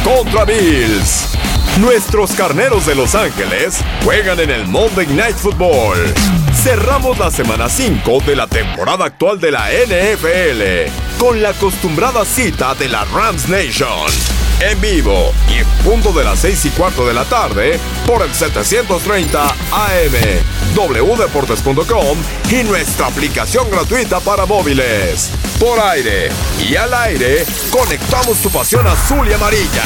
contra Bills. Nuestros carneros de Los Ángeles juegan en el Monday Night Football. Cerramos la semana 5 de la temporada actual de la NFL con la acostumbrada cita de la Rams Nation. En vivo y en punto de las 6:15 de la tarde por el 730 AM, wdeportes.com y nuestra aplicación gratuita para móviles. Por aire y al aire, conectamos tu pasión azul y amarilla.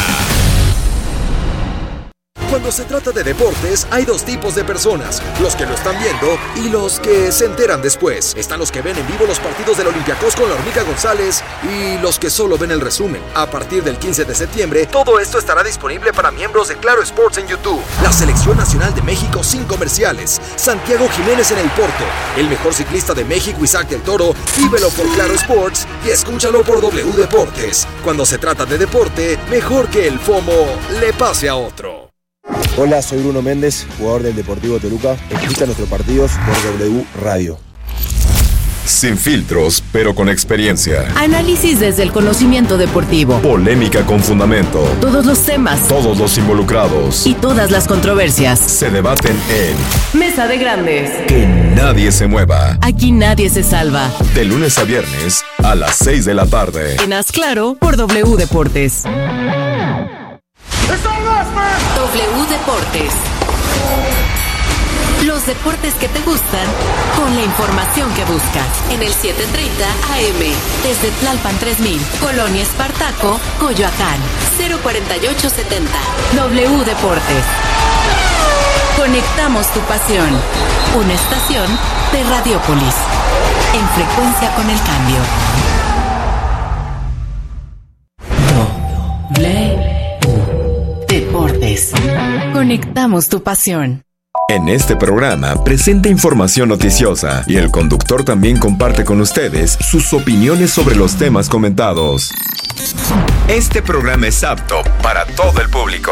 Cuando se trata de deportes, hay dos tipos de personas: los que lo están viendo y los que se enteran después. Están los que ven en vivo los partidos del Olympiacos con la Hormiga González y los que solo ven el resumen. A partir del 15 de septiembre, todo esto estará disponible para miembros de Claro Sports en YouTube. La Selección Nacional de México sin comerciales. Santiago Jiménez en el Porto. El mejor ciclista de México, Isaac del Toro. Vívelo por Claro Sports y escúchalo por W Deportes. Cuando se trata de deporte, mejor que el FOMO le pase a otro. Hola, soy Bruno Méndez, jugador del Deportivo Toluca. Escucha nuestros partidos por W Radio. Sin filtros, pero con experiencia. Análisis desde el conocimiento deportivo. Polémica con fundamento. Todos los temas. Todos los involucrados. Y todas las controversias. Se debaten en Mesa de Grandes. Que nadie se mueva. Aquí nadie se salva. De lunes a viernes a las 6 de la tarde. En Haz Claro por W Deportes. W Deportes. Los deportes que te gustan con la información que buscas. En el 730 AM. Desde Tlalpan 3000. Colonia Espartaco, Coyoacán. 04870. W Deportes. Conectamos tu pasión. Una estación de Radiópolis. En frecuencia con el cambio. Deportes. Conectamos tu pasión. En este programa presenta información noticiosa y el conductor también comparte con ustedes sus opiniones sobre los temas comentados. Este programa es apto para todo el público.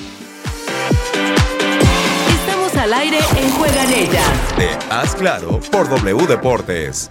Estamos al aire en Juegan Ellas. De Haz Claro por W Deportes.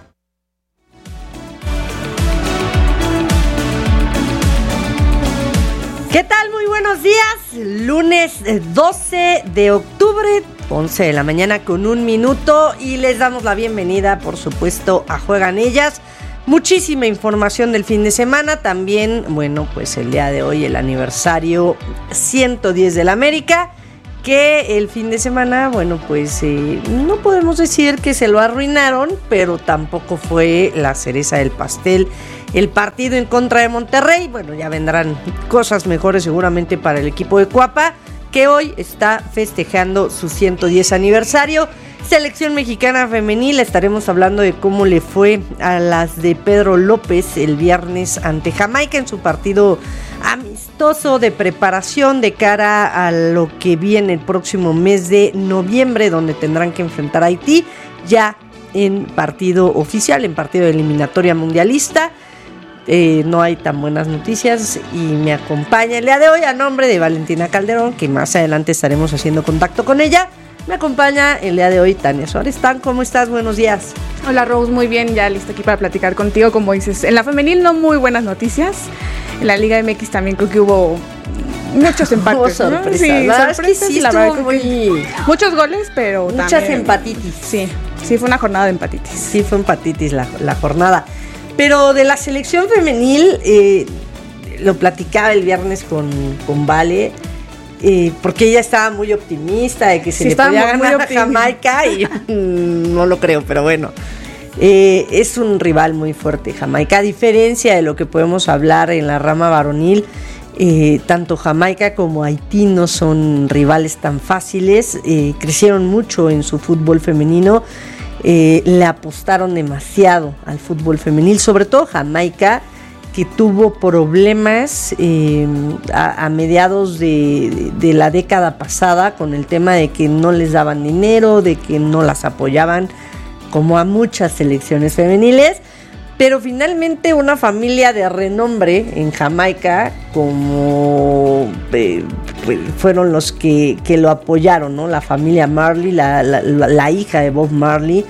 ¿Qué tal? Muy buenos días. Lunes 12 de octubre, 11 de la mañana con 1 minuto. Y les damos la bienvenida, por supuesto, a Juegan Ellas. Muchísima información del fin de semana. También, bueno, pues el día de hoy el aniversario 110 del América. Que el fin de semana, bueno, pues no podemos decir que se lo arruinaron, pero tampoco fue la cereza del pastel el partido en contra de Monterrey. Bueno, ya vendrán cosas mejores seguramente para el equipo de Cuapa, que hoy está festejando su 110 aniversario. Selección mexicana femenil, estaremos hablando de cómo le fue a las de Pedro López el viernes ante Jamaica en su partido amistoso de preparación de cara a lo que viene el próximo mes de noviembre, donde tendrán que enfrentar a Haití ya en partido oficial, en partido de eliminatoria mundialista. No hay tan buenas noticias y me acompaña el día de hoy a nombre de Valentina Calderón, que más adelante estaremos haciendo contacto con ella. Me acompaña el día de hoy Tania Suárez. Tan, ¿cómo estás? Buenos días. Hola Rose, muy bien, ya lista aquí para platicar contigo. Como dices, en la femenil no muy buenas noticias. En la Liga MX también creo que hubo muchos empates. Hubo sorpresas, ¿no? Sí, la verdad sorpresas, es que sí, la verdad estuvo que muchos goles, pero muchas también empatitis. Sí, fue una jornada de empatitis. Sí, fue empatitis la jornada. Pero de la selección femenil, lo platicaba el viernes con Vale, porque ella estaba muy optimista de que se le podía ganar a Jamaica y no lo creo, pero bueno. Es un rival muy fuerte Jamaica, a diferencia de lo que podemos hablar en la rama varonil. Tanto Jamaica como Haití no son rivales tan fáciles, crecieron mucho en su fútbol femenino, le apostaron demasiado al fútbol femenil, sobre todo Jamaica, que tuvo problemas a mediados de la década pasada con el tema de que no les daban dinero, de que no las apoyaban, como a muchas selecciones femeniles. Pero finalmente una familia de renombre en Jamaica, como fueron los que lo apoyaron, ¿no? La familia Marley, la hija de Bob Marley,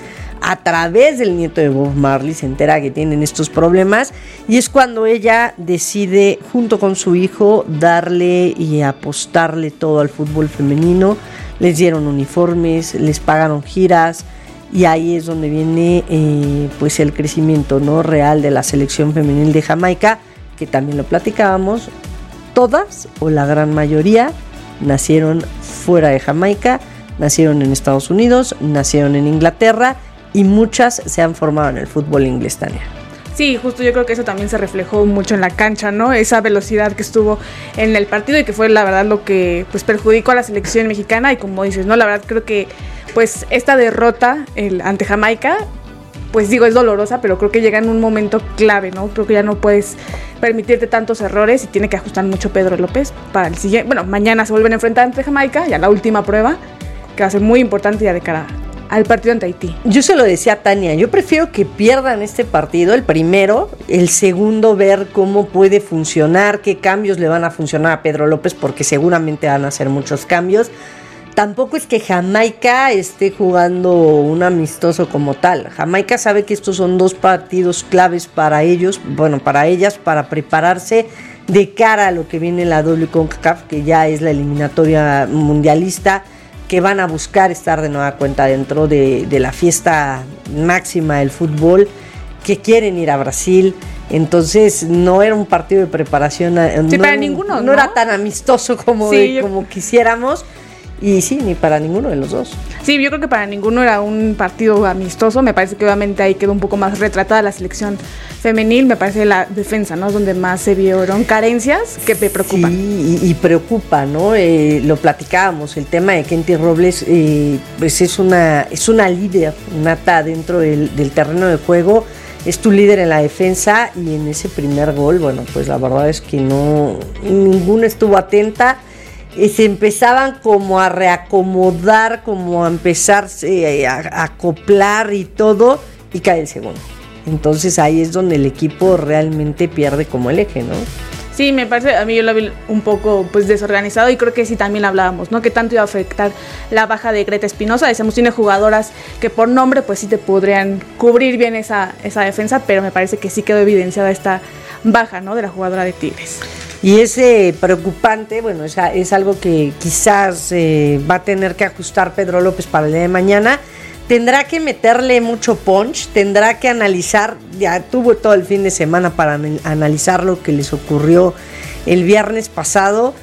a través del nieto de Bob Marley, se entera que tienen estos problemas y es cuando ella decide, junto con su hijo, darle y apostarle todo al fútbol femenino. Les dieron uniformes, les pagaron giras y ahí es donde viene pues el crecimiento, ¿no?, real de la selección femenil de Jamaica, que también lo platicábamos. Todas o la gran mayoría nacieron fuera de Jamaica, nacieron en Estados Unidos, nacieron en Inglaterra y muchas se han formado en el fútbol inglés, Tania. Sí, justo yo creo que eso también se reflejó mucho en la cancha, ¿no? Esa velocidad que estuvo en el partido y que fue la verdad lo que pues perjudicó a la selección mexicana. Y como dices, ¿no? La verdad creo que pues esta derrota ante Jamaica, pues digo, es dolorosa, pero creo que llega en un momento clave, ¿no? Creo que ya no puedes permitirte tantos errores y tiene que ajustar mucho Pedro López para el siguiente. Bueno, mañana se vuelven a enfrentar ante Jamaica, ya la última prueba, que va a ser muy importante ya de cara al partido ante Haití. Yo se lo decía a Tania, yo prefiero que pierdan este partido, el primero, el segundo ver cómo puede funcionar, qué cambios le van a funcionar a Pedro López, porque seguramente van a hacer muchos cambios. Tampoco es que Jamaica esté jugando un amistoso como tal. Jamaica sabe que estos son 2 partidos claves para ellos, bueno, para ellas, para prepararse de cara a lo que viene la doble CONCACAF, que ya es la eliminatoria mundialista, que van a buscar estar de nueva cuenta dentro de la fiesta máxima del fútbol, que quieren ir a Brasil. Entonces no era un partido de preparación, sí, para ninguno, no era tan amistoso como quisiéramos. Y sí, ni para ninguno de los dos. Sí, yo creo que para ninguno era un partido amistoso. Me parece que obviamente ahí quedó un poco más retratada la selección femenil. Me parece la defensa, ¿no?, donde más se vieron carencias que me preocupan. Sí, y preocupa, ¿no? Lo platicábamos, el tema de Kenty Robles, pues es una líder nata dentro del terreno de juego. Es tu líder en la defensa y en ese primer gol, bueno, pues la verdad es que no, ninguna estuvo atenta. Se empezaban como a reacomodar, como a empezarse a acoplar y todo, y cae el segundo. Entonces ahí es donde el equipo realmente pierde como el eje, ¿no? Sí, me parece, a mí yo lo vi un poco pues desorganizado y creo que sí también hablábamos, ¿no?, que tanto iba a afectar la baja de Greta Espinosa. Decíamos, tiene jugadoras que por nombre pues sí te podrían cubrir bien esa defensa, pero me parece que sí quedó evidenciada esta baja, ¿no?, de la jugadora de Tigres. Y es preocupante, bueno, es algo que quizás va a tener que ajustar Pedro López para el día de mañana. Tendrá que meterle mucho punch, tendrá que analizar, ya tuvo todo el fin de semana para analizar lo que les ocurrió el viernes pasado.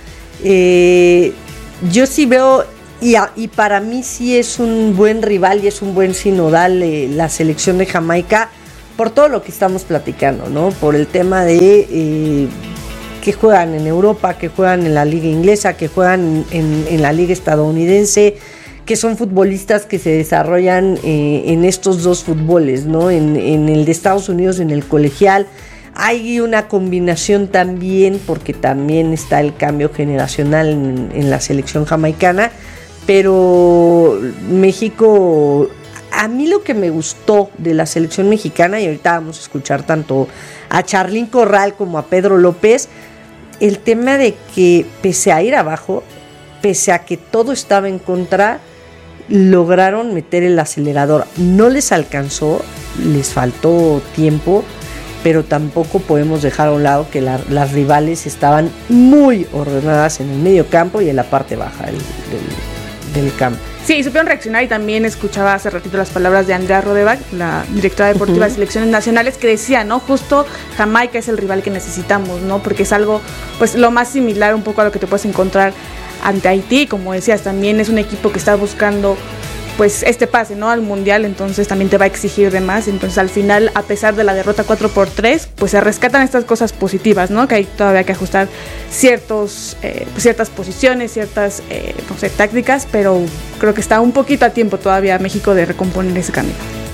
Yo sí veo, y para mí sí es un buen rival y es un buen sinodal la selección de Jamaica, por todo lo que estamos platicando, ¿no? Por el tema de que juegan en Europa, que juegan en la liga inglesa, que juegan en la liga estadounidense, que son futbolistas que se desarrollan en estos 2 fútboles, ¿no? En el de Estados Unidos, en el colegial. Hay una combinación también, porque también está el cambio generacional en la selección jamaicana, pero México, a mí lo que me gustó de la selección mexicana, y ahorita vamos a escuchar tanto a Charlín Corral como a Pedro López, el tema de que pese a ir abajo, pese a que todo estaba en contra, lograron meter el acelerador. No les alcanzó, les faltó tiempo, pero tampoco podemos dejar a un lado que las rivales estaban muy ordenadas en el medio campo y en la parte baja del campo. Sí, supieron reaccionar y también escuchaba hace ratito las palabras de Andrea Rodebach, la directora deportiva de selecciones nacionales, que decía, ¿no? Justo Jamaica es el rival que necesitamos, ¿no? Porque es algo, pues lo más similar un poco a lo que te puedes encontrar ante Haití. Como decías, también es un equipo que está buscando pues este pase, ¿no?, al mundial, entonces también te va a exigir de más. Entonces al final, a pesar de la derrota 4-3, pues se rescatan estas cosas positivas, ¿no?, que hay todavía que ajustar ciertas posiciones, ciertas no sé, tácticas, pero creo que está un poquito a tiempo todavía México de recomponer ese camino.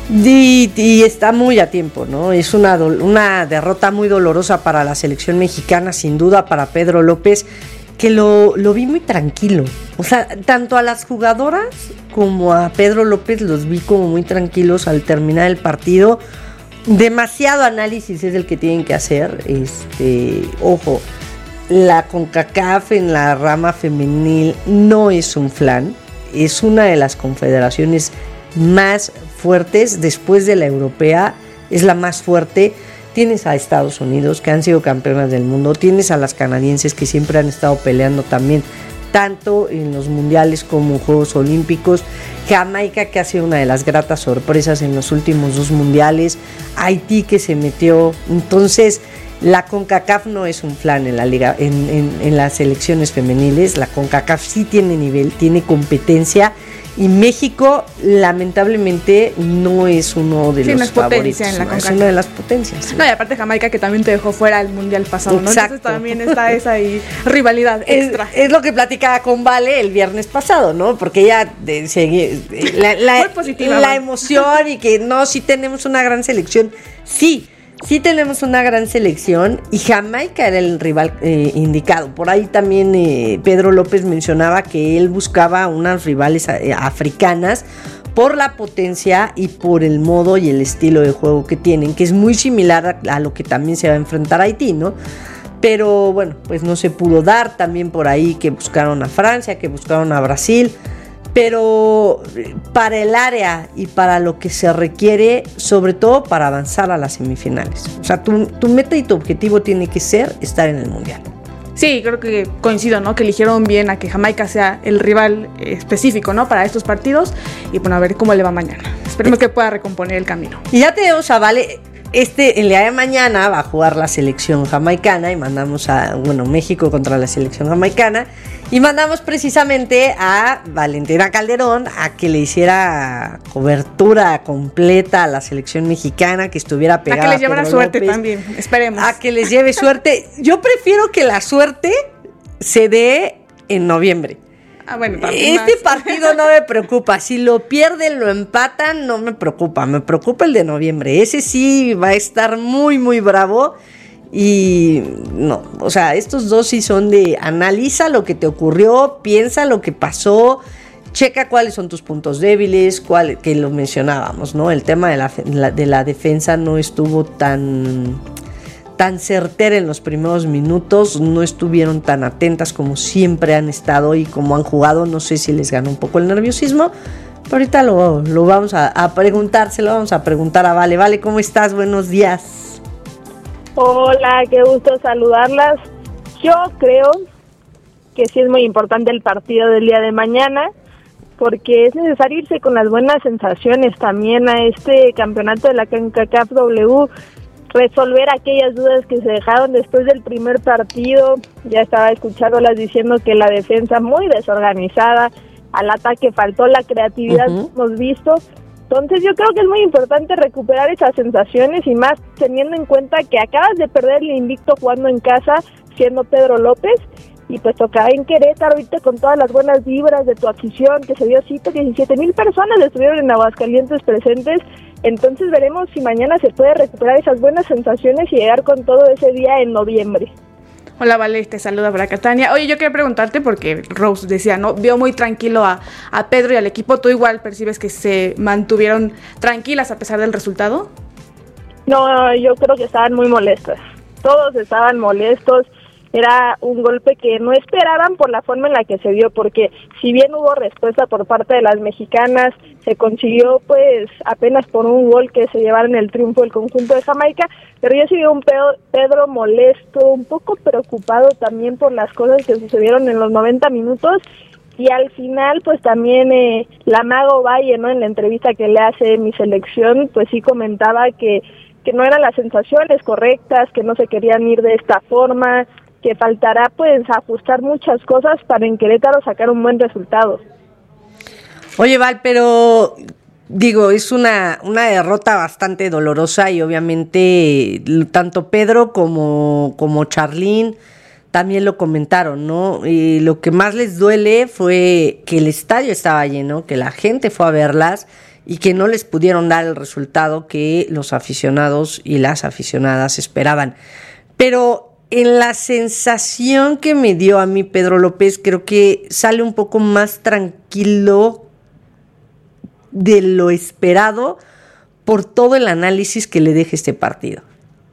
Y está muy a tiempo, ¿no? Es una derrota muy dolorosa para la selección mexicana, sin duda, para Pedro López, que lo vi muy tranquilo. O sea, tanto a las jugadoras como a Pedro López los vi como muy tranquilos al terminar el partido. Demasiado análisis es el que tienen que hacer. Ojo, la CONCACAF en la rama femenil no es un flan, es una de las confederaciones más fuertes después de la europea, es la más fuerte. Tienes a Estados Unidos, que han sido campeonas del mundo, tienes a las canadienses que siempre han estado peleando también, tanto en los mundiales como en Juegos Olímpicos, Jamaica, que ha sido una de las gratas sorpresas en los últimos 2 mundiales, Haití, que se metió. Entonces, la CONCACAF no es un flan en la liga, en las selecciones femeniles. La CONCACAF sí tiene nivel, tiene competencia, y México lamentablemente no es uno de los favoritos, en la es una de las potencias. No, y aparte Jamaica, que también te dejó fuera el mundial pasado, ¿no? Entonces también está esa ahí rivalidad extra. Es lo que platicaba con Vale el viernes pasado, ¿no? Porque ella muy positiva, la emoción, y que no, sí tenemos una gran selección. Sí tenemos una gran selección, y Jamaica era el rival indicado. Por ahí también Pedro López mencionaba que él buscaba unas rivales africanas por la potencia y por el modo y el estilo de juego que tienen, que es muy similar a lo que también se va a enfrentar Haití, ¿no? Pero bueno, pues no se pudo dar. También por ahí que buscaron a Francia, que buscaron a Brasil. Pero para el área y para lo que se requiere, sobre todo para avanzar a las semifinales. O sea, tu meta y tu objetivo tiene que ser estar en el Mundial. Sí, creo que coincido, ¿no? Que eligieron bien a que Jamaica sea el rival específico, ¿no? Para estos partidos. Y bueno, a ver cómo le va mañana. Esperemos que pueda recomponer el camino. Y ya tenemos a Vale. El día de mañana va a jugar la selección jamaicana y mandamos México contra la selección jamaicana, y mandamos precisamente a Valentina Calderón a que le hiciera cobertura completa a la selección mexicana, que estuviera pegada. A que les llevara suerte también, esperemos. A que les lleve suerte. Yo prefiero que la suerte se dé en noviembre. Bueno, este partido no me preocupa. Si lo pierden, lo empatan, no me preocupa. Me preocupa el de noviembre. Ese sí va a estar muy, muy bravo. Y no, o sea, estos dos sí son de analiza lo que te ocurrió, piensa lo que pasó, checa cuáles son tus puntos débiles, que lo mencionábamos, ¿no? El tema de la defensa no estuvo tan certera en los primeros minutos, no estuvieron tan atentas como siempre han estado y como han jugado. No sé si les ganó un poco el nerviosismo, pero ahorita lo vamos a preguntar, se lo vamos a preguntar a Vale. Vale, ¿cómo estás? Buenos días. Hola, qué gusto saludarlas. Yo creo que sí es muy importante el partido del día de mañana, porque es necesario irse con las buenas sensaciones también a este campeonato de la CONCACAF W, resolver aquellas dudas que se dejaron después del primer partido. Ya estaba escuchándolas diciendo que la defensa muy desorganizada, al ataque faltó la creatividad que hemos visto. Entonces yo creo que es muy importante recuperar esas sensaciones, y más teniendo en cuenta que acabas de perder el invicto jugando en casa, siendo Pedro López, y pues tocaba en Querétaro ahorita con todas las buenas vibras de tu afición, que se dio cita, 17,000 personas estuvieron en Aguascalientes presentes. Entonces veremos si mañana se puede recuperar esas buenas sensaciones y llegar con todo ese día en noviembre. Hola, Vale, te saluda por acá, Tania. Oye, yo quería preguntarte, porque Rose decía, ¿no? Vio muy tranquilo a Pedro y al equipo. ¿Tú igual percibes que se mantuvieron tranquilas a pesar del resultado? No, yo creo que estaban muy molestas. Todos estaban molestos. Era un golpe que no esperaban por la forma en la que se dio, porque si bien hubo respuesta por parte de las mexicanas, se consiguió pues apenas por un gol que se llevaron el triunfo del conjunto de Jamaica, pero yo sí vi un Pedro molesto, un poco preocupado también por las cosas que sucedieron en los 90 minutos, y al final pues también la Mago Valle, ¿no? En la entrevista que le hace Mi Selección, pues sí comentaba que no eran las sensaciones correctas, que no se querían ir de esta forma, que faltará pues ajustar muchas cosas para en Querétaro sacar un buen resultado. Oye, Val, pero digo, es una derrota bastante dolorosa, y obviamente tanto Pedro como Charlín también lo comentaron, ¿no? Y lo que más les duele fue que el estadio estaba lleno, que la gente fue a verlas y que no les pudieron dar el resultado que los aficionados y las aficionadas esperaban. Pero en la sensación que me dio a mí Pedro López, creo que sale un poco más tranquilo de lo esperado por todo el análisis que le deja este partido.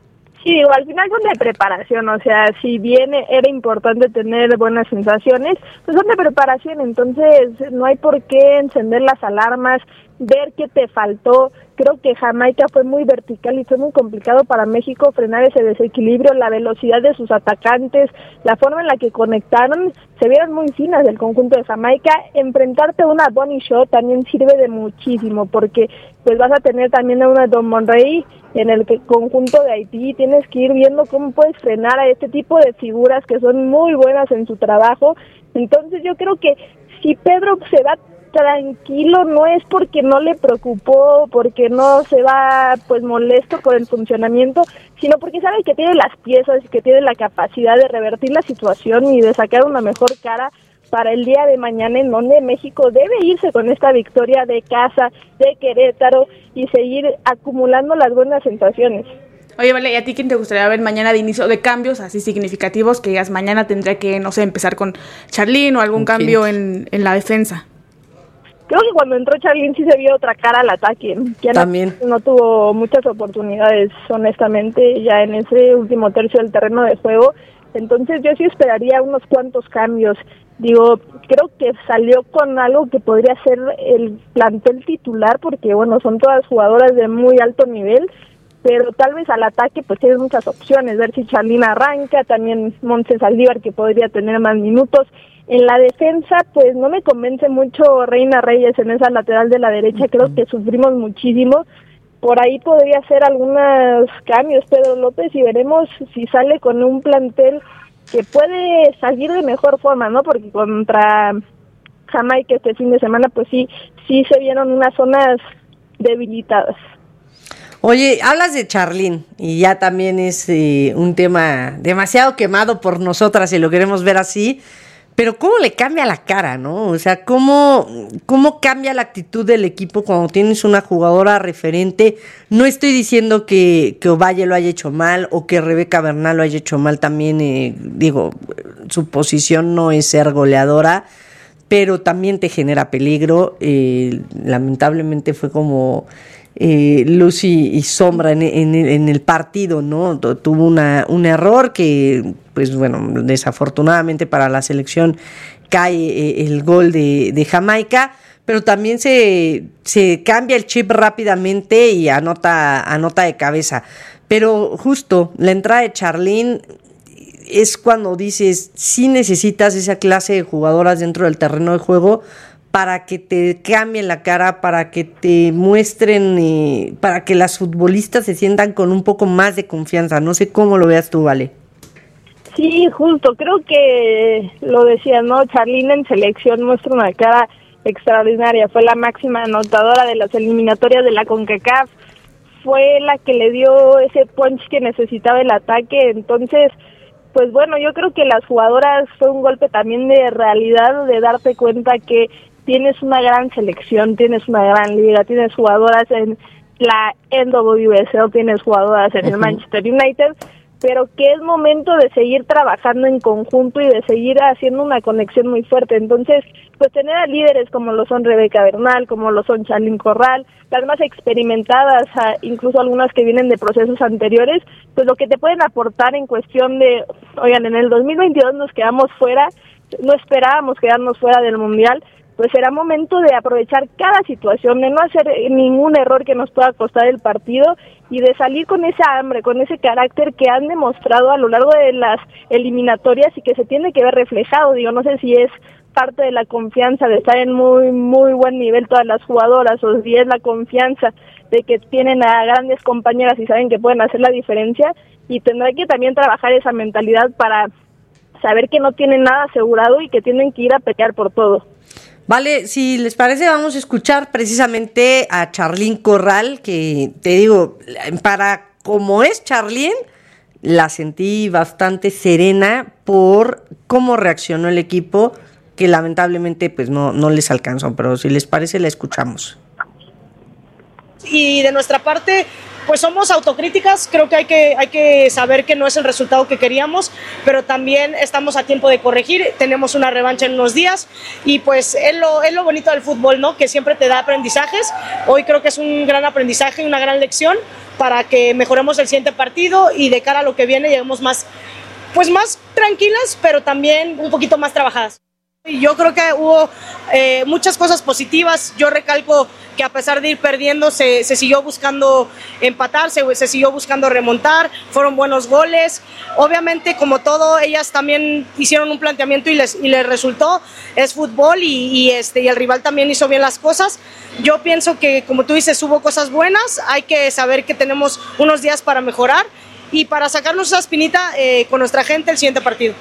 Sí, digo, al final son de preparación, o sea, si bien era importante tener buenas sensaciones, pues son de preparación, entonces no hay por qué encender las alarmas, ver qué te faltó. Creo que Jamaica fue muy vertical y fue muy complicado para México frenar ese desequilibrio, la velocidad de sus atacantes, la forma en la que conectaron, se vieron muy finas del conjunto de Jamaica. Enfrentarte a una Bonnie Shaw también sirve de muchísimo, porque pues vas a tener también a una Don Monrey en el conjunto de Haití. Tienes que ir viendo cómo puedes frenar a este tipo de figuras que son muy buenas en su trabajo. Entonces yo creo que si Pedro se va tranquilo, no es porque no le preocupó, porque no se va pues molesto con el funcionamiento, sino porque sabe que tiene las piezas y que tiene la capacidad de revertir la situación y de sacar una mejor cara para el día de mañana, en donde México debe irse con esta victoria de casa, de Querétaro, y seguir acumulando las buenas sensaciones. Oye, Vale, ¿y a ti quién te gustaría ver mañana de inicio de cambios así significativos que digas mañana tendría que, no sé, empezar con Charlín o algún cambio en la defensa? Creo que cuando entró Charlín sí se vio otra cara al ataque. Ya también no tuvo muchas oportunidades, honestamente, ya en ese último tercio del terreno de juego. Entonces yo sí esperaría unos cuantos cambios. Digo, creo que salió con algo que podría ser el plantel titular, porque bueno, son todas jugadoras de muy alto nivel, pero tal vez al ataque pues tienes muchas opciones, ver si Charlín arranca, también Montse Saldívar, que podría tener más minutos. En la defensa pues no me convence mucho Reina Reyes en esa lateral de la derecha, creo que sufrimos muchísimo. Por ahí podría hacer algunos cambios Pedro López, y veremos si sale con un plantel que puede salir de mejor forma, ¿no? Porque contra Jamaica este fin de semana pues sí se vieron unas zonas debilitadas. Oye, hablas de Charlín y ya también es un tema demasiado quemado por nosotras y lo queremos ver así, pero ¿cómo le cambia la cara, no? O sea, ¿cómo cambia la actitud del equipo cuando tienes una jugadora referente? No estoy diciendo que Ovalle lo haya hecho mal o que Rebeca Bernal lo haya hecho mal también, digo, su posición no es ser goleadora, pero también te genera peligro. Lamentablemente fue como luz y sombra en el partido, ¿no? Tuvo un error que, pues bueno, desafortunadamente para la selección cae el gol de Jamaica, pero también se cambia el chip rápidamente y anota de cabeza. Pero justo la entrada de Charlín es cuando dices, sí necesitas esa clase de jugadoras dentro del terreno de juego para que te cambien la cara, para que te muestren, para que las futbolistas se sientan con un poco más de confianza. No sé cómo lo veas tú, Vale. Sí, justo, creo que lo decía, ¿no? Charlín en selección muestra una cara extraordinaria, fue la máxima anotadora de las eliminatorias de la CONCACAF, fue la que le dio ese punch que necesitaba el ataque. Entonces, pues bueno, yo creo que las jugadoras fue un golpe también de realidad, de darte cuenta que tienes una gran selección, tienes una gran liga, tienes jugadoras en la NWSL, tienes jugadoras en el Manchester United, pero que es momento de seguir trabajando en conjunto y de seguir haciendo una conexión muy fuerte. Entonces, pues tener a líderes como lo son Rebeca Bernal, como lo son Charlín Corral, las más experimentadas, incluso algunas que vienen de procesos anteriores, pues lo que te pueden aportar en cuestión de, oigan, en el 2022 nos quedamos fuera, no esperábamos quedarnos fuera del Mundial, pues será momento de aprovechar cada situación, de no hacer ningún error que nos pueda costar el partido y de salir con esa hambre, con ese carácter que han demostrado a lo largo de las eliminatorias y que se tiene que ver reflejado. Digo, no sé si es parte de la confianza de estar en muy muy buen nivel todas las jugadoras, o si es la confianza de que tienen a grandes compañeras y saben que pueden hacer la diferencia, y tendrá que también trabajar esa mentalidad para saber que no tienen nada asegurado y que tienen que ir a pelear por todo. Vale, si les parece, vamos a escuchar precisamente a Charlín Corral, que te digo, para como es Charlín, la sentí bastante serena por cómo reaccionó el equipo, que lamentablemente pues no les alcanzó, pero si les parece la escuchamos. Y de nuestra parte, pues somos autocríticas, creo que hay que saber que no es el resultado que queríamos, pero también estamos a tiempo de corregir, tenemos una revancha en unos días y pues es lo bonito del fútbol, ¿no? Que siempre te da aprendizajes. Hoy creo que es un gran aprendizaje y una gran lección para que mejoremos el siguiente partido y de cara a lo que viene lleguemos más tranquilas, pero también un poquito más trabajadas. Yo creo que hubo muchas cosas positivas. Yo recalco que a pesar de ir perdiendo se siguió buscando empatar, se siguió buscando remontar, fueron buenos goles. Obviamente, como todo, ellas también hicieron un planteamiento y les resultó. Es fútbol y el rival también hizo bien las cosas. Yo pienso que, como tú dices, hubo cosas buenas. Hay que saber que tenemos unos días para mejorar y para sacarnos esa espinita con nuestra gente el siguiente partido.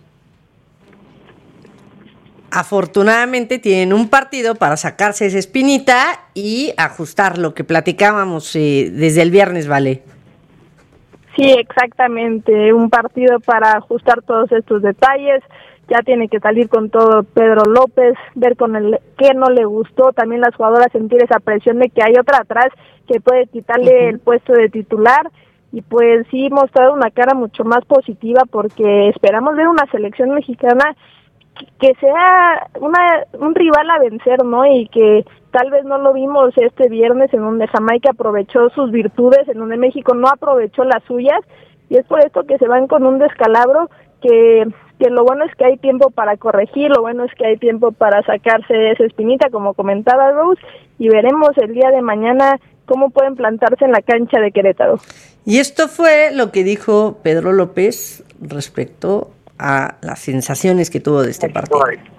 Afortunadamente tienen un partido para sacarse esa espinita y ajustar lo que platicábamos desde el viernes, ¿vale? Sí, exactamente, un partido para ajustar todos estos detalles. Ya tiene que salir con todo Pedro López, ver con el qué no le gustó, también las jugadoras sentir esa presión de que hay otra atrás que puede quitarle el puesto de titular. Y pues sí, mostrar una cara mucho más positiva porque esperamos ver una selección mexicana que sea un rival a vencer, ¿no? Y que tal vez no lo vimos este viernes, en donde Jamaica aprovechó sus virtudes, en donde México no aprovechó las suyas, y es por esto que se van con un descalabro, que lo bueno es que hay tiempo para corregir, lo bueno es que hay tiempo para sacarse esa espinita, como comentaba Rose, y veremos el día de mañana cómo pueden plantarse en la cancha de Querétaro. Y esto fue lo que dijo Pedro López respecto a las sensaciones que tuvo de este partido.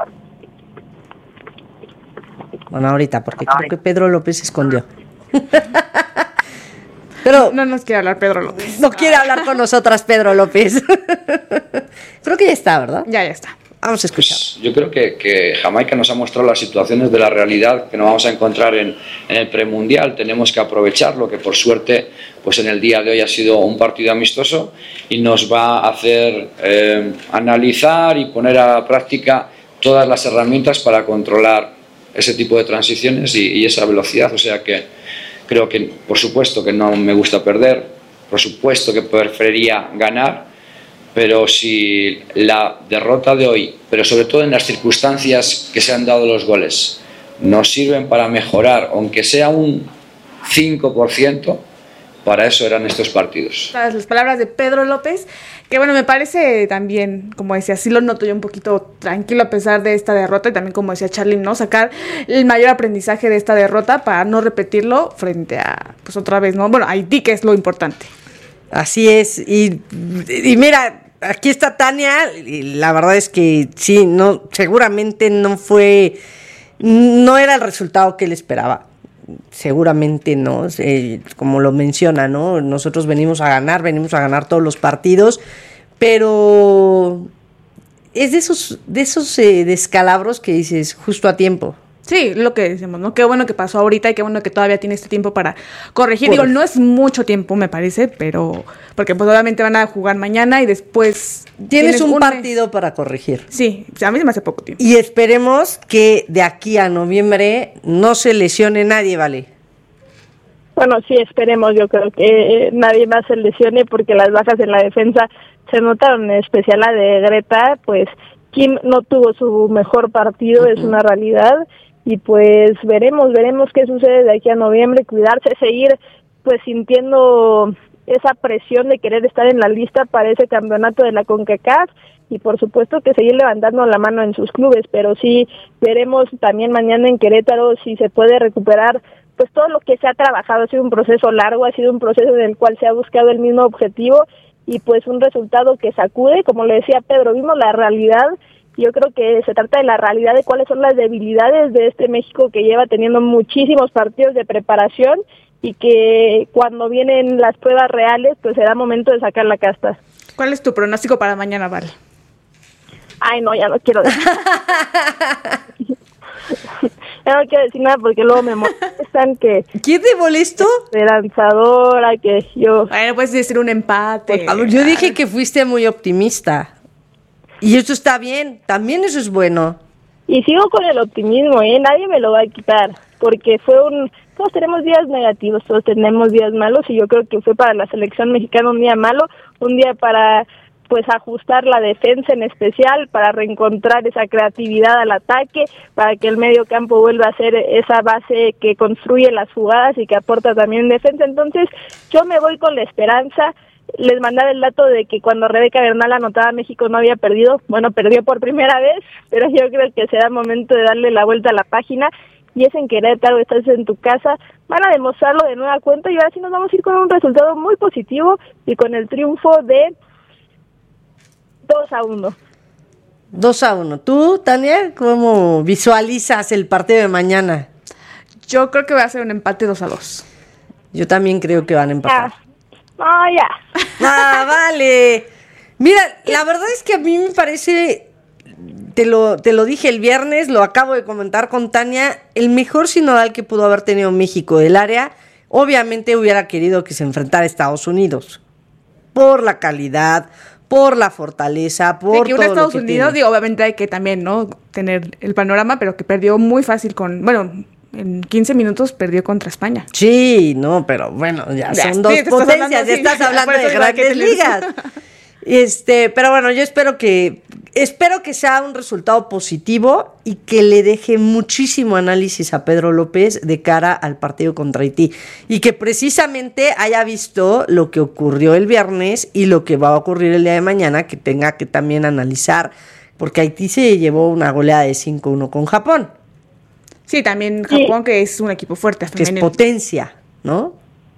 Bueno, ahorita, porque creo que Pedro López se escondió. Pero no nos quiere hablar Pedro López. No quiere hablar con nosotras Pedro López. Creo que ya está, ¿verdad? Ya está. Vamos a escuchar. Yo creo que Jamaica nos ha mostrado las situaciones de la realidad que nos vamos a encontrar en el premundial. Tenemos que aprovecharlo, que por suerte pues en el día de hoy ha sido un partido amistoso y nos va a hacer analizar y poner a práctica todas las herramientas para controlar ese tipo de transiciones y esa velocidad. O sea que creo que, por supuesto, que no me gusta perder, por supuesto que preferiría ganar, pero si la derrota de hoy, pero sobre todo en las circunstancias que se han dado los goles, nos sirven para mejorar, aunque sea un 5%, para eso eran estos partidos. Las palabras de Pedro López, que bueno, me parece también, como decía, sí lo noto yo un poquito tranquilo a pesar de esta derrota, y también como decía Charly, ¿no? Sacar el mayor aprendizaje de esta derrota para no repetirlo frente a, pues otra vez, ¿no? Bueno, Haití, que es lo importante. Así es, y mira, aquí está Tania, y la verdad es que sí, no, seguramente no era el resultado que él esperaba. Seguramente no, como lo menciona, ¿no? Nosotros venimos a ganar todos los partidos, pero es de esos descalabros que dices justo a tiempo. Sí, lo que decimos, ¿no? Qué bueno que pasó ahorita y qué bueno que todavía tiene este tiempo para corregir. Digo, no es mucho tiempo, me parece, pero porque pues obviamente van a jugar mañana y después tienes un partido para corregir. Sí, a mí se me hace poco tiempo. Y esperemos que de aquí a noviembre no se lesione nadie, ¿vale? Bueno, sí, esperemos. Yo creo que nadie más se lesione porque las bajas en la defensa se notaron, en especial la de Greta, pues Kim no tuvo su mejor partido, es una realidad. Y pues veremos qué sucede de aquí a noviembre, cuidarse, seguir pues sintiendo esa presión de querer estar en la lista para ese campeonato de la CONCACAF y por supuesto que seguir levantando la mano en sus clubes, pero sí veremos también mañana en Querétaro si se puede recuperar pues todo lo que se ha trabajado. Ha sido un proceso largo, ha sido un proceso en el cual se ha buscado el mismo objetivo y pues un resultado que sacude, como le decía Pedro, vimos la realidad. Yo creo que se trata de la realidad de cuáles son las debilidades de este México que lleva teniendo muchísimos partidos de preparación y que cuando vienen las pruebas reales, pues será momento de sacar la casta. ¿Cuál es tu pronóstico para mañana, Val? Ay, no, ya no quiero decir. Ya no quiero decir nada porque luego me molestan que... ¿Quién te molestó? De lanzadora, que yo... Bueno, puedes decir un empate. Yo dije que fuiste muy optimista. Y eso está bien, también eso es bueno. Y sigo con el optimismo, nadie me lo va a quitar, porque fue un todos tenemos días negativos, todos tenemos días malos, y yo creo que fue para la selección mexicana un día malo, un día para pues ajustar la defensa en especial, para reencontrar esa creatividad al ataque, para que el medio campo vuelva a ser esa base que construye las jugadas y que aporta también defensa. Entonces yo me voy con la esperanza. Les mandaba el dato de que cuando Rebeca Bernal anotaba, México no había perdido. Bueno, perdió por primera vez, pero yo creo que será momento de darle la vuelta a la página, y es en Querétaro, estás en tu casa, van a demostrarlo de nueva cuenta, y ahora sí nos vamos a ir con un resultado muy positivo y con el triunfo de 2-1. 2-1. ¿Tú, Tania, cómo visualizas el partido de mañana? Yo creo que va a ser un empate 2-2. Yo también creo que van a empatar. Ya. Vale. Mira, la verdad es que a mí me parece, te lo dije el viernes, lo acabo de comentar con Tania, el mejor sinodal que pudo haber tenido México del área. Obviamente hubiera querido que se enfrentara a Estados Unidos, por la calidad, por la fortaleza, por que todo Estados lo que Unidos, tiene. obviamente hay que también, ¿no?, tener el panorama, pero que perdió muy fácil en 15 minutos perdió contra España. Sí, no, pero bueno, ya son dos potencias, ya estás hablando de grandes ligas. Pero bueno, yo espero que sea un resultado positivo y que le deje muchísimo análisis a Pedro López de cara al partido contra Haití, y que precisamente haya visto lo que ocurrió el viernes y lo que va a ocurrir el día de mañana, que tenga que también analizar, porque Haití se llevó una goleada de 5-1 con Japón. Sí, también Japón, que es un equipo fuerte, que es potencia, ¿no?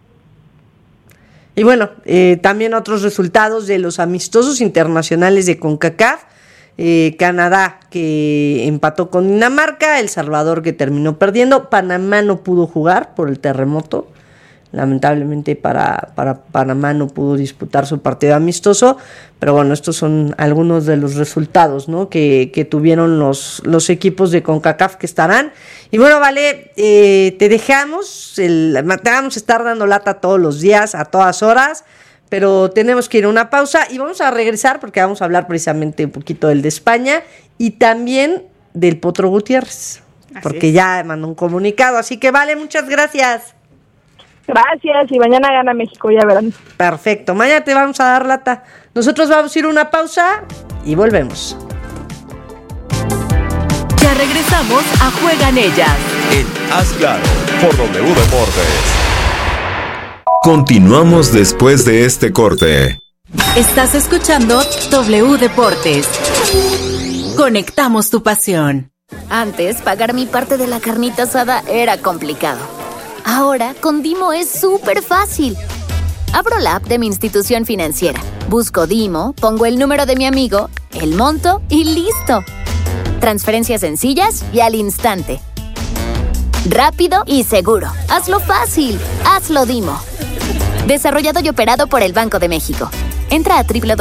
Y bueno, también otros resultados de los amistosos internacionales de CONCACAF. Canadá, que empató con Dinamarca, El Salvador, que terminó perdiendo, Panamá no pudo jugar por el terremoto, lamentablemente para Panamá no pudo disputar su partido amistoso, pero bueno, estos son algunos de los resultados, ¿no?, que tuvieron los equipos de CONCACAF que estarán. Y bueno, Vale, te dejamos, te vamos a estar dando lata todos los días, a todas horas, pero tenemos que ir a una pausa y vamos a regresar porque vamos a hablar precisamente un poquito del de España y también del Potro Gutiérrez, porque ya mandó un comunicado, así que Vale, muchas gracias. Gracias, y mañana gana México, ya verán. Perfecto, mañana te vamos a dar lata. Nosotros vamos a ir a una pausa y volvemos. Ya regresamos a Juegan Ellas. En Haz Claro, por W Deportes. Continuamos después de este corte. Estás escuchando W Deportes. Conectamos tu pasión. Antes, pagar mi parte de la carnita asada era complicado. Ahora, con Dimo es súper fácil. Abro la app de mi institución financiera, busco Dimo, pongo el número de mi amigo, el monto y ¡listo! Transferencias sencillas y al instante. Rápido y seguro. Hazlo fácil. Hazlo Dimo. Desarrollado y operado por el Banco de México. Entra a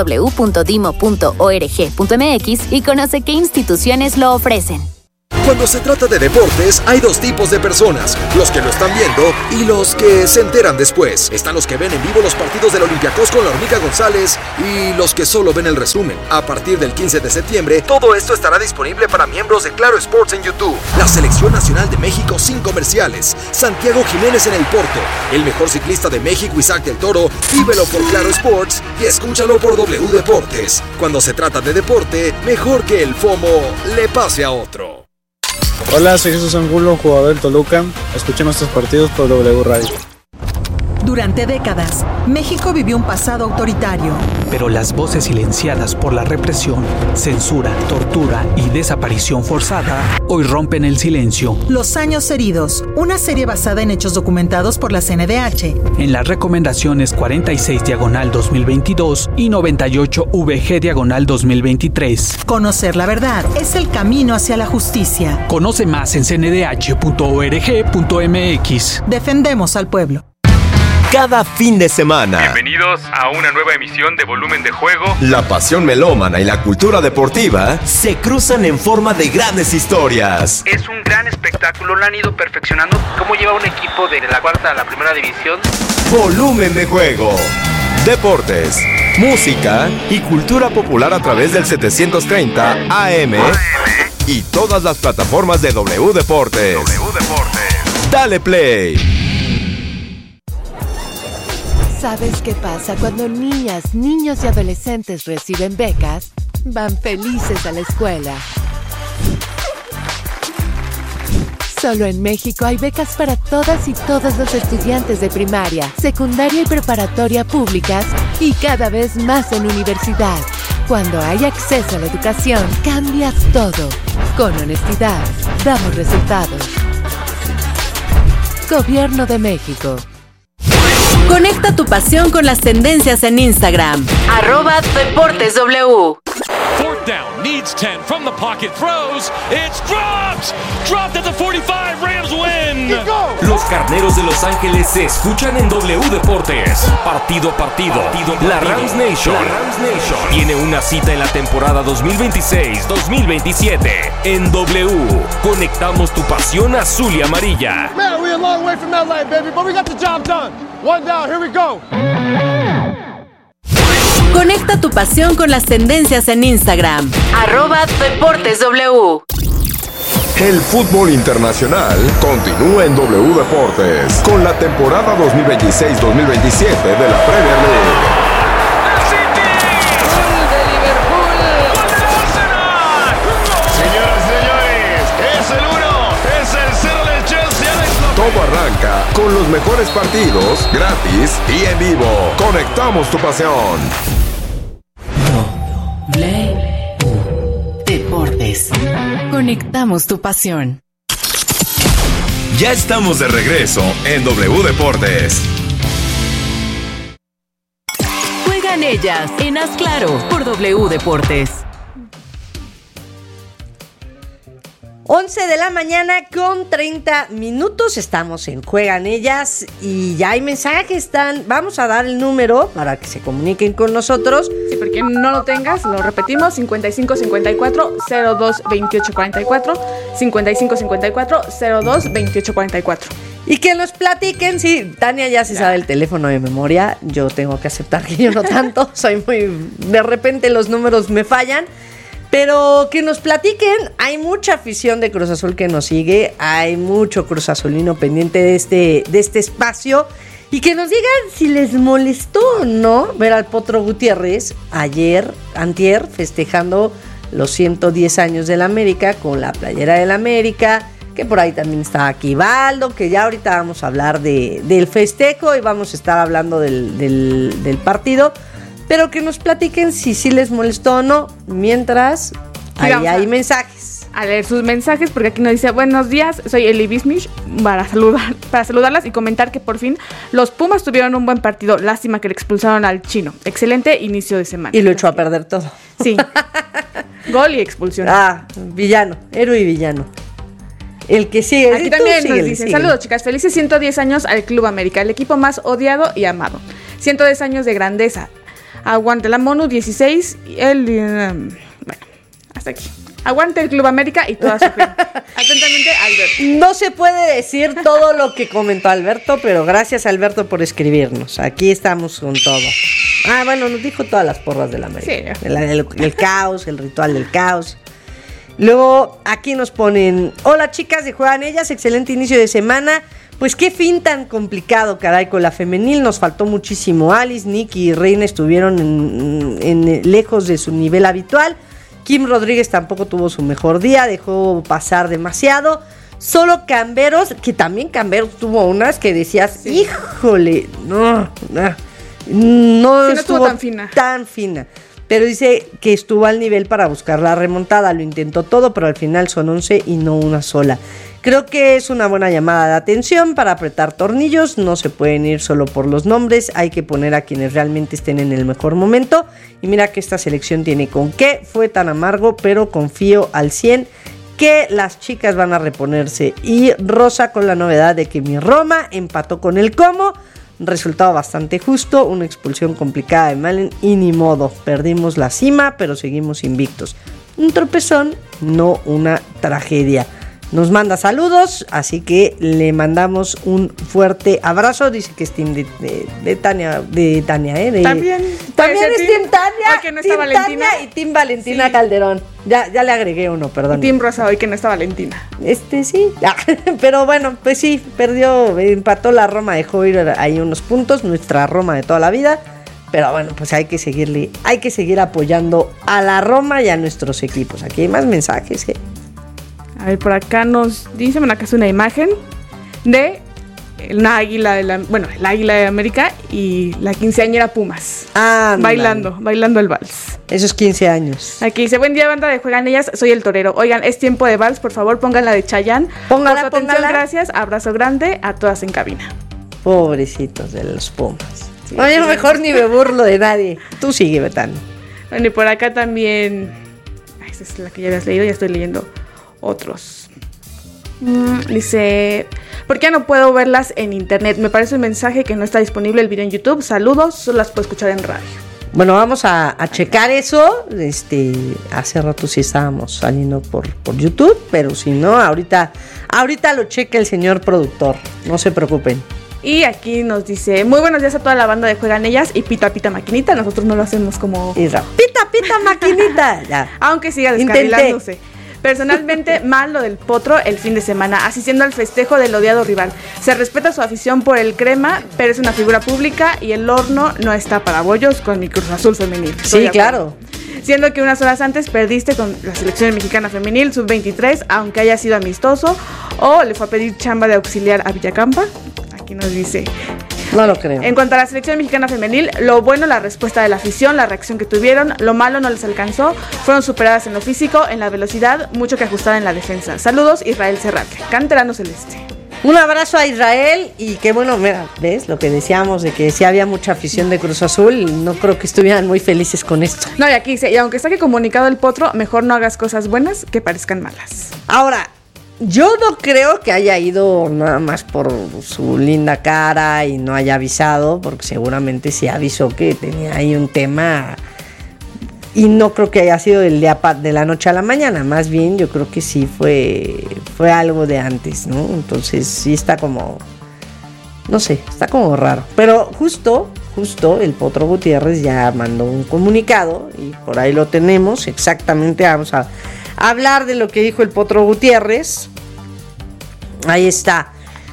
www.dimo.org.mx y conoce qué instituciones lo ofrecen. Cuando se trata de deportes, hay dos tipos de personas, los que lo están viendo y los que se enteran después. Están los que ven en vivo los partidos del Olympiacos con la Hormiga González y los que solo ven el resumen. A partir del 15 de septiembre, todo esto estará disponible para miembros de Claro Sports en YouTube. La Selección Nacional de México sin comerciales. Santiago Jiménez en el Porto. El mejor ciclista de México, Isaac del Toro. Vívelo por Claro Sports y escúchalo por W Deportes. Cuando se trata de deporte, mejor que el FOMO le pase a otro. Hola, soy Jesús Angulo, jugador del Toluca. Escuchen nuestros partidos por W Radio. Durante décadas, México vivió un pasado autoritario. Pero las voces silenciadas por la represión, censura, tortura y desaparición forzada hoy rompen el silencio. Los años heridos, una serie basada en hechos documentados por la CNDH. En las recomendaciones 46/2022 y 98/VG/2023. Conocer la verdad es el camino hacia la justicia. Conoce más en cndh.org.mx. Defendemos al pueblo. Cada fin de semana. Bienvenidos a una nueva emisión de Volumen de Juego. La pasión melómana y la cultura deportiva se cruzan en forma de grandes historias. Es un gran espectáculo, lo han ido perfeccionando. ¿Cómo lleva un equipo de la cuarta a la primera división? Volumen de Juego. Deportes, música y cultura popular a través del 730 AM y todas las plataformas de W Deportes. Dale play. ¿Sabes qué pasa cuando niñas, niños y adolescentes reciben becas? Van felices a la escuela. Solo en México hay becas para todas y todos los estudiantes de primaria, secundaria y preparatoria públicas y cada vez más en universidad. Cuando hay acceso a la educación, cambias todo. Con honestidad, damos resultados. Gobierno de México. Conecta tu pasión con las tendencias en Instagram. @DeportesW. Fourth down, needs 10 from the pocket, throws, it's dropped! Dropped at the 45, Rams win! Los Carneros de Los Ángeles se escuchan en W Deportes. Partido a partido. La Rams Nation tiene una cita en la temporada 2026-2027. En W, conectamos tu pasión azul y amarilla. Man, we're a long way from LA, baby, but we got the job done. One down, here we go. Conecta tu pasión con las tendencias en Instagram. @DeportesW. El fútbol internacional continúa en W Deportes con la temporada 2026-2027 de la Premier League. Todo arranca con los mejores partidos, gratis y en vivo. Conectamos tu pasión. Deportes. Conectamos tu pasión. Ya estamos de regreso en W Deportes. Juegan ellas en Haz Claro por W Deportes. 11 de la mañana con 30 minutos. Estamos en Juegan Ellas y ya hay mensajes. Vamos a dar el número para que se comuniquen con nosotros. Sí, porque no lo tengas, lo repetimos: 5554-022844, 5554-022844. Y que nos platiquen. Sí, Tania ya se sabe el teléfono de memoria. Yo tengo que aceptar que yo no tanto. De repente los números me fallan. Pero que nos platiquen. Hay mucha afición de Cruz Azul que nos sigue. Hay mucho Cruz Azulino pendiente de este espacio. Y que nos digan si les molestó o no ver al Potro Gutiérrez antier, festejando los 110 años del América con la playera del América. Que por ahí también está Aquivaldo, que ya ahorita vamos a hablar del festejo y vamos a estar hablando del partido. Pero que nos platiquen si sí les molestó o no, mientras ahí hay mensajes. A leer sus mensajes, porque aquí nos dice: buenos días, soy Eli Bismich, para saludarlas y comentar que por fin los Pumas tuvieron un buen partido. Lástima que le expulsaron al Chino. Excelente inicio de semana. Y lo echó a perder todo. Sí. Gol y expulsión. Villano, héroe y villano. El que sigue. Aquí también nos dicen: saludos, chicas, felices 110 años al Club América, el equipo más odiado y amado. 110 años de grandeza. Aguante la Monu 16 y bueno, hasta aquí. Aguante el Club América y toda su gente. Atentamente, Alberto. No se puede decir todo lo que comentó Alberto, pero gracias, Alberto, por escribirnos. Aquí estamos con todo. Bueno, nos dijo todas las porras del América. Sí. El caos, el ritual del caos. Luego aquí nos ponen: hola, chicas de Juegan Ellas, excelente inicio de semana. Pues qué fin tan complicado, caray, con la femenil. Nos faltó muchísimo. Alice, Nicky y Reina estuvieron lejos de su nivel habitual. Kim Rodríguez tampoco tuvo su mejor día, dejó pasar demasiado. Solo Camberos, que también Camberos tuvo unas que decías: sí, híjole, no estuvo tan fina. Pero dice que estuvo al nivel para buscar la remontada, lo intentó todo, pero al final son 11 y no una sola. Creo que es una buena llamada de atención para apretar tornillos. No se pueden ir solo por los nombres, hay que poner a quienes realmente estén en el mejor momento. Y mira que esta selección tiene con qué. Fue tan amargo, pero confío al 100 que las chicas van a reponerse. Y Rosa con la novedad de que mi Roma empató con el Como. Resultado bastante justo, una expulsión complicada de Malen y ni modo. Perdimos la cima, pero seguimos invictos. Un tropezón, no una tragedia. nos manda saludos, así que le mandamos un fuerte abrazo. Dice que es team de Tania, También es team Tania, que no team está Valentina. Tania y team Valentina Calderón. Ya le agregué uno, perdón. Team Rosa hoy que no está Valentina. Sí, pero bueno, pues sí, empató la Roma, dejó ir ahí unos puntos, nuestra Roma de toda la vida. Pero bueno, pues hay que seguir apoyando a la Roma y a nuestros equipos. Aquí hay más mensajes, A ver, por acá nos dicen, acá es una imagen de una águila el águila de América y la quinceañera Pumas. Bailando el vals. Esos 15 años. Aquí dice, buen día, banda de Juegan Ellas, soy el torero. Oigan, es tiempo de vals, por favor, pónganla de Chayanne. Póngala. Gracias, abrazo grande a todas en cabina. Pobrecitos de los Pumas. Sí, no, yo mejor ni me burlo de nadie. Tú sigue, Betán. Bueno, y por acá también... esa es la que ya habías leído, ya estoy leyendo otros. Dice, ¿por qué no puedo verlas en internet? Me parece un mensaje que no está disponible el video en YouTube. Saludos, solo las puedo escuchar en radio. Bueno, vamos a checar eso. Hace rato sí estábamos saliendo por YouTube, pero si no, ahorita lo checa el señor productor. No se preocupen. Y aquí nos dice, muy buenos días a toda la banda de Juegan Ellas y pita pita maquinita. Nosotros no lo hacemos como... Pita pita maquinita. Ya. Aunque siga descarrilándose. Personalmente, mal lo del Potro el fin de semana, asistiendo al festejo del odiado rival. Se respeta su afición por el crema, pero es una figura pública y el horno no está para bollos con mi Cruz Azul femenil. Sí, claro. Siendo que unas horas antes perdiste con la selección mexicana femenil sub-23, aunque haya sido amistoso, o le fue a pedir chamba de auxiliar a Villacampa. Aquí nos dice... No lo creo. En cuanto a la selección mexicana femenil, lo bueno, la respuesta de la afición, la reacción que tuvieron. Lo malo no les alcanzó. Fueron superadas en lo físico, en la velocidad, mucho que ajustar en la defensa. Saludos, Israel Serrate, canterano celeste. Un abrazo a Israel y qué bueno, mira, ¿ves? Lo que decíamos de que sí había mucha afición de Cruz Azul, no creo que estuvieran muy felices con esto. No, y aquí dice, y aunque saque comunicado el Potro, mejor no hagas cosas buenas que parezcan malas. Ahora, yo no creo que haya ido nada más por su linda cara y no haya avisado, porque seguramente sí avisó que tenía ahí un tema y no creo que haya sido del día de la noche a la mañana, más bien yo creo que sí fue algo de antes, ¿no? Entonces sí está como, no sé, está como raro, pero justo el Potro Gutiérrez ya mandó un comunicado y por ahí lo tenemos, exactamente, vamos a hablar de lo que dijo el Potro Gutiérrez. Ahí está.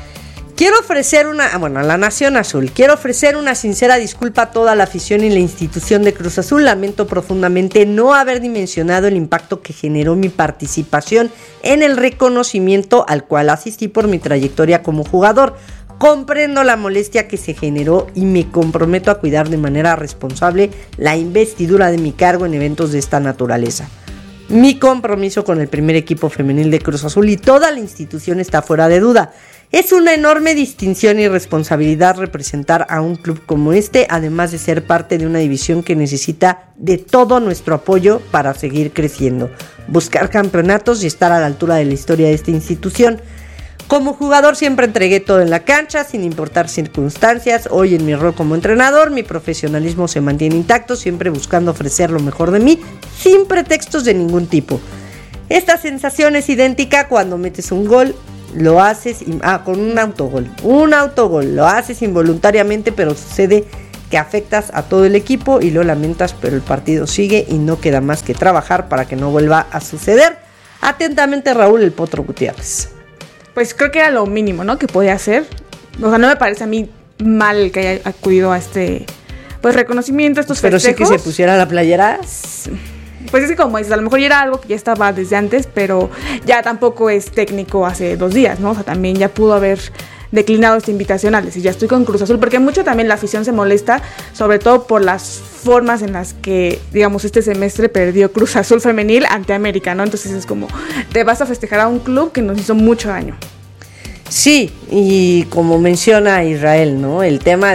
La Nación Azul. Quiero ofrecer una sincera disculpa a toda la afición y la institución de Cruz Azul. Lamento profundamente no haber dimensionado el impacto que generó mi participación en el reconocimiento al cual asistí por mi trayectoria como jugador. Comprendo la molestia que se generó y me comprometo a cuidar de manera responsable la investidura de mi cargo en eventos de esta naturaleza. Mi compromiso con el primer equipo femenil de Cruz Azul y toda la institución está fuera de duda. Es una enorme distinción y responsabilidad representar a un club como este, además de ser parte de una división que necesita de todo nuestro apoyo para seguir creciendo, buscar campeonatos y estar a la altura de la historia de esta institución. Como jugador siempre entregué todo en la cancha, sin importar circunstancias. Hoy en mi rol como entrenador, mi profesionalismo se mantiene intacto, siempre buscando ofrecer lo mejor de mí, sin pretextos de ningún tipo. Esta sensación es idéntica cuando metes un gol, lo haces con un autogol, lo haces involuntariamente, pero sucede que afectas a todo el equipo y lo lamentas, pero el partido sigue y no queda más que trabajar para que no vuelva a suceder. Atentamente, Raúl el Potro Gutiérrez. Pues creo que era lo mínimo, ¿no? Que podía hacer. O sea, no me parece a mí mal que haya acudido a este reconocimiento, a estos festejos. Pero sí que se pusiera la playera. Pues es que como dices, a lo mejor ya era algo que ya estaba desde antes, pero ya tampoco es técnico hace 2 días, ¿no? O sea, también ya pudo haber declinado esta invitación al decir, ya estoy con Cruz Azul, porque mucho también la afición se molesta, sobre todo por las formas en las que, digamos, este semestre perdió Cruz Azul femenil ante América, ¿no? Entonces es como, te vas a festejar a un club que nos hizo mucho daño. Sí, y como menciona Israel, ¿no? El tema